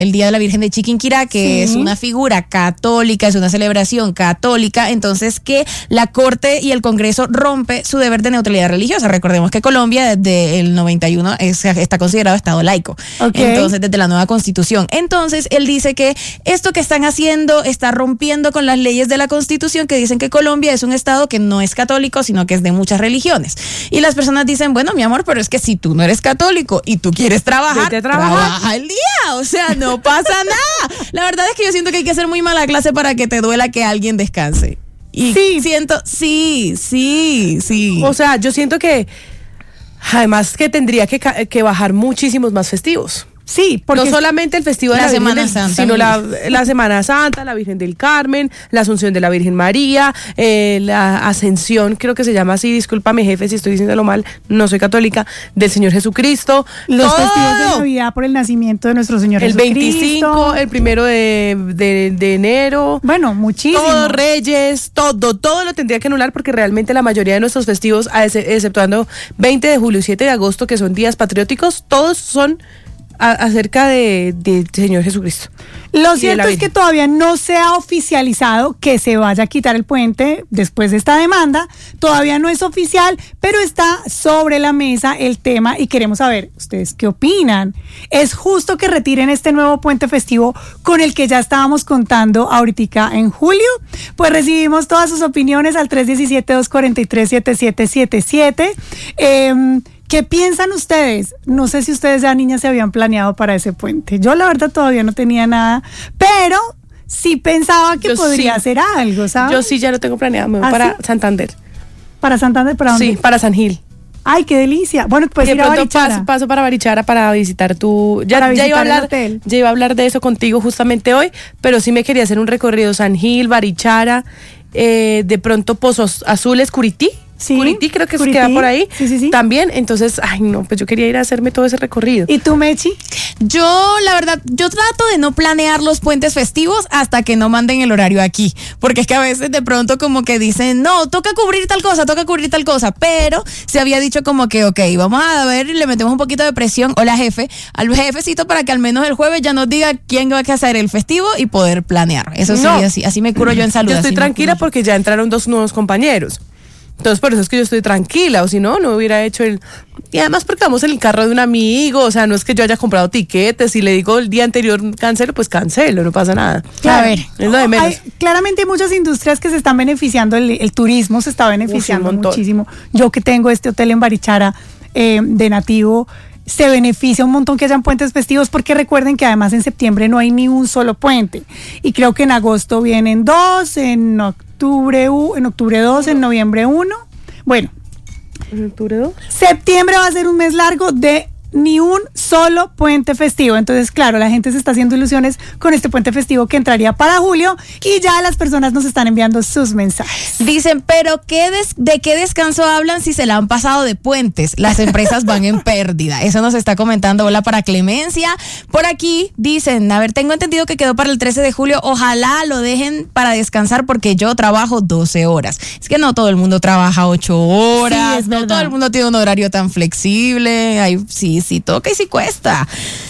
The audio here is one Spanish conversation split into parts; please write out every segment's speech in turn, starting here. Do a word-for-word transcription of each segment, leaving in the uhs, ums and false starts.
el Día de la Virgen de Chiquinquirá, que sí. es una figura católica, es una celebración católica, entonces que la Corte y el Congreso rompe su deber de neutralidad religiosa. Recordemos que Colombia desde el noventa y uno es, está considerado Estado laico, okay. entonces desde la nueva Constitución. Entonces él dice que esto que están haciendo está rompiendo con las leyes de la Constitución que dicen que Colombia es un Estado que no es católico, sino que es de muchas religiones. Y las personas dicen, bueno, mi amor, pero es que si tú no eres católico y tú quieres trabajar, trabaja el día, o sea, no No pasa nada. La verdad es que yo siento que hay que ser muy mala clase para que te duela que alguien descanse. Y sí. siento, sí, sí, sí. O sea, yo siento que además que tendría que, que bajar muchísimos más festivos. Sí, porque no solamente el festivo de la, la Semana Virgen, Santa, sino la, la Semana Santa, la Virgen del Carmen, la Asunción de la Virgen María, eh, la Ascensión, creo que se llama así, discúlpame jefe si estoy diciéndolo mal, no soy católica, del Señor Jesucristo. Los todo. festivos de Navidad por el nacimiento de nuestro Señor el Jesucristo. El veinticinco, el primero de, de, de enero. Bueno, muchísimo. Todo, Reyes, todo, todo lo tendría que anular porque realmente la mayoría de nuestros festivos, exceptuando veinte de julio y siete de agosto, que son días patrióticos, todos son acerca de, de Señor Jesucristo. Lo cierto es que todavía no se ha oficializado que se vaya a quitar el puente después de esta demanda. Todavía no es oficial, pero está sobre la mesa el tema y queremos saber, ¿ustedes qué opinan? ¿Es justo que retiren este nuevo puente festivo con el que ya estábamos contando ahorita en julio? Pues recibimos todas sus opiniones al tres uno siete, dos cuatro tres, siete siete siete siete. Eh, ¿Qué piensan ustedes? No sé si ustedes ya niñas se habían planeado para ese puente. Yo la verdad todavía no tenía nada, pero sí pensaba que yo podría sí. hacer algo, ¿sabes? Yo sí ya lo tengo planeado, me voy ¿Ah, para sí? Santander. ¿Para Santander? ¿Para dónde? Sí, para San Gil. Ay, qué delicia. Bueno, pues ir a Barichara. Paso, paso para Barichara para visitar tu... Ya, para ya, visitar iba a hablar, el hotel. ya iba a hablar de eso contigo justamente hoy, pero sí me quería hacer un recorrido San Gil, Barichara, eh, de pronto Pozos Azules, Curití. Sí, Curití creo que Curití. Queda por ahí sí, sí, sí. también, entonces, ay no, pues yo quería ir a hacerme todo ese recorrido. ¿Y tú, Mechi? Yo, la verdad, yo trato de no planear los puentes festivos hasta que no manden el horario aquí, porque es que a veces de pronto como que dicen, no, toca cubrir tal cosa, toca cubrir tal cosa, pero se había dicho como que, ok, vamos a ver, le metemos un poquito de presión, hola jefe, al jefecito para que al menos el jueves ya nos diga quién va a hacer el festivo y poder planear. Eso sí, no. así, así me curo yo en salud. Yo estoy tranquila porque ya entraron dos nuevos compañeros. Entonces por eso es que yo estoy tranquila, o si no, no hubiera hecho el... Y además porque vamos en el carro de un amigo, o sea, no es que yo haya comprado tiquetes, si le digo el día anterior cancelo, pues cancelo, no pasa nada. Claro. A ver, es lo de menos. Hay, claramente hay muchas industrias que se están beneficiando, el, el turismo se está beneficiando Uf, muchísimo. Yo que tengo este hotel en Barichara eh, de nativo, se beneficia un montón que hayan puentes festivos porque recuerden que además en septiembre no hay ni un solo puente y creo que en agosto vienen dos, en octubre en octubre dos, en noviembre uno. Bueno, ¿en octubre dos? Septiembre va a ser un mes largo de ni un solo puente festivo. Entonces, claro, la gente se está haciendo ilusiones con este puente festivo que entraría para julio y ya las personas nos están enviando sus mensajes. Dicen, pero ¿qué des- ¿de qué descanso hablan si se la han pasado de puentes? Las empresas van en pérdida. Eso nos está comentando. Hola para Clemencia. Por aquí dicen, a ver, tengo entendido que quedó para el trece de julio. Ojalá lo dejen para descansar porque yo trabajo doce horas. Es que no todo el mundo trabaja ocho horas. Sí, es no verdad. todo el mundo tiene un horario tan flexible. Ay, sí, sí toca y sí cuesta.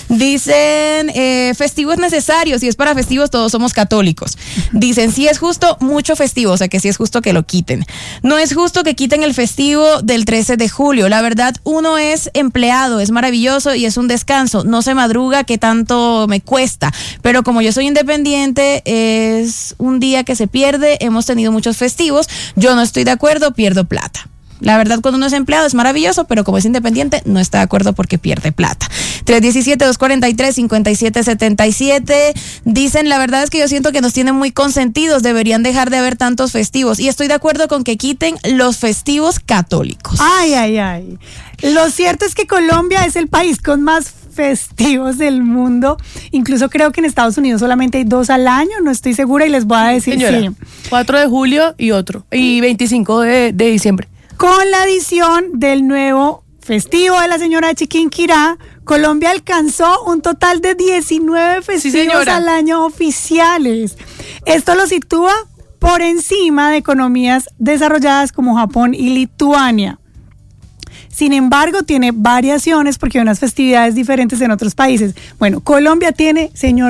Dicen, eh, festivos necesarios, si es para festivos todos somos católicos. Dicen, si es justo, mucho festivo, o sea que sí es justo que lo quiten. No es justo que quiten el festivo del trece de julio, la verdad uno es empleado, es maravilloso y es un descanso, no se madruga que tanto me cuesta, pero como yo soy independiente es un día que se pierde, hemos tenido muchos festivos, yo no estoy de acuerdo, pierdo plata. La verdad, cuando uno es empleado es maravilloso, pero como es independiente, no está de acuerdo porque pierde plata. tres uno siete, dos cuatro tres, cinco siete siete siete. Dicen, la verdad es que yo siento que nos tienen muy consentidos. Deberían dejar de haber tantos festivos. Y estoy de acuerdo con que quiten los festivos católicos. Ay, ay, ay. Lo cierto es que Colombia es el país con más festivos del mundo. Incluso creo que en Estados Unidos solamente hay dos al año, no estoy segura y les voy a decir. Señora, sí. cuatro de julio y otro. Y veinticinco de, de diciembre. Con la adición del nuevo festivo de la señora de Chiquinquirá, Colombia alcanzó un total de diecinueve festivos sí, al año oficiales. Esto lo sitúa por encima de economías desarrolladas como Japón y Lituania. Sin embargo, tiene variaciones porque hay unas festividades diferentes en otros países. Bueno, Colombia tiene, señor